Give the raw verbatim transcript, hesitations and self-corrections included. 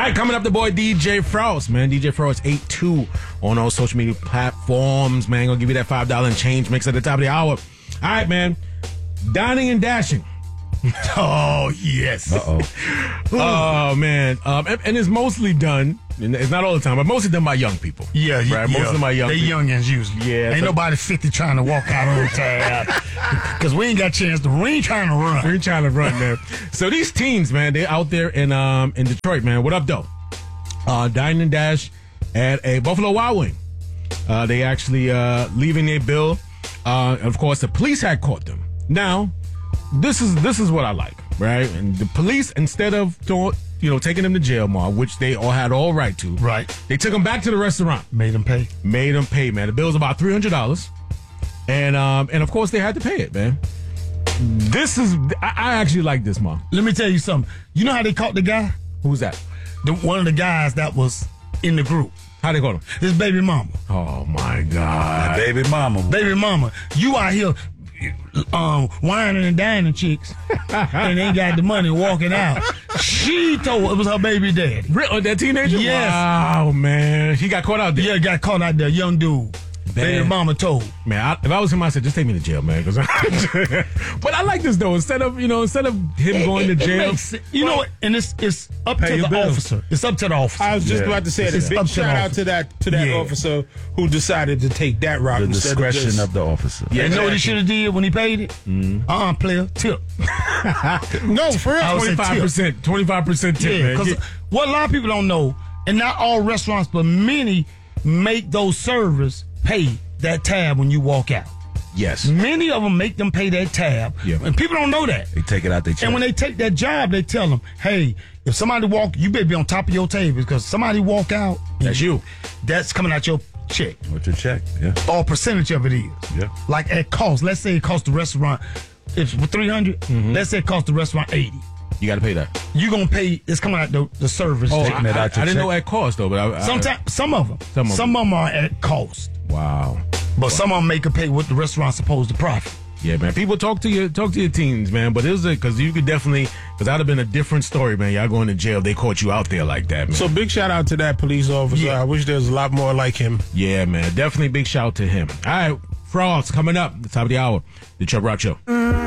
right, coming up, the boy D J Frost, man. D J Frost eight two on all social media platforms, man. Gonna give you that five dollars and change mix at the top of the hour. All right, man. Dining and dashing. Oh, yes. Uh-oh. Oh, man. Um, and, and it's mostly done, and it's not all the time, but mostly done by young people. Yeah, right? yeah. Most of my young they people. youngins usually. Yeah. Ain't so, nobody fifty trying to walk out on the tab. Because we ain't got a chance to, we ain't trying to run. We ain't trying to run, man. So these teens, man, they out there in um in Detroit, man. What up, though? Uh, Dine and Dash at a Buffalo Wild Wing. Uh, they actually uh, leaving their bill. Uh, of course, the police had caught them. Now, this is this is what I like, right? And the police, instead of throwing, you know taking them to jail, Ma, which they all had all right to, right? They took them back to the restaurant, made them pay, made them pay, man. The bill was about three hundred dollars, and um and of course they had to pay it, man. This is I, I actually like this, Ma. Let me tell you something. You know how they caught the guy? Who's that? The, one of the guys that was in the group. How they caught him? His baby mama. Oh my God, baby mama, baby mama. You out here. Um, whining and dining chicks, and ain't got the money walking out. She told it was her baby daddy. Really? That teenager? Yes. Wow, man. He got caught out there. Yeah, got caught out there. Young dude. Baby mama told. Man, I, if I was him, I said, just take me to jail, man. Cause I, but I like this, though. Instead of, you know, instead of him it, going it, to jail. Makes, you know what? And it's it's up to the bills. officer. It's up to the officer. I was just yeah. about to say that. Big shout out to that to that yeah. officer who decided to take that route. The instead discretion of, just, of the officer. Yeah, you know what he should have did when he paid it? Mm. Uh-uh, player. Tip. No, for real. twenty-five percent. twenty-five percent tip, yeah, because what a lot of people don't know, and not all restaurants, but many make those servers pay that tab when you walk out. Yes. Many of them make them pay that tab. Yeah. And people don't know that. They take it out their check. And when they take that job, they tell them, hey, if somebody walk, you better be on top of your table because somebody walk out. That's you. That's coming out your check. What's your check? Yeah. Or percentage of it is. Yeah. Like at cost. Let's say it costs the restaurant, if for three hundred dollars, mm-hmm. let's say it costs the restaurant eighty dollars. You got to pay that. You're going to pay, it's coming out the, the service. Oh, taking I, it out I, I didn't check. know at cost, though. But I, Sometimes, some of them. Some of some them. of them are at cost. Wow. But wow. some of them make a pay what the restaurant's supposed to profit. Yeah, man. People talk to your talk to your teens, man. But it was because you could definitely, because that'd have been a different story, man. Y'all going to jail. They caught you out there like that, man. So big shout out to that police officer. Yeah. I wish there was a lot more like him. Yeah, man. Definitely big shout out to him. All right, Frost coming up. The top of the hour. The Chubb Rock Show.